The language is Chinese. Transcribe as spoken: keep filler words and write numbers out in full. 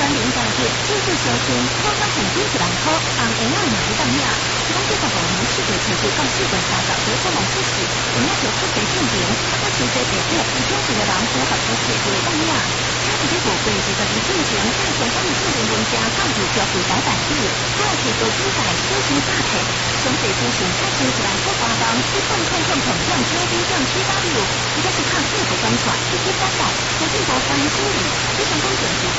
连交界，政府小心，我发现几十万块，红银啊买一当呀。其中这个五年四月提出到四月三十日做梦出事，人家就出题证明，我收这地铁，其中一个人符合出题一个当呀。他直接过过这个以进行，再从他们证明人家到底就几百万币，还要提出几百小心诈骗，详细咨询开始一万块花东，一碰碰碰碰碰九点九七八六，一个是靠政府宣传，一七三百，有进步翻新理，非常工整。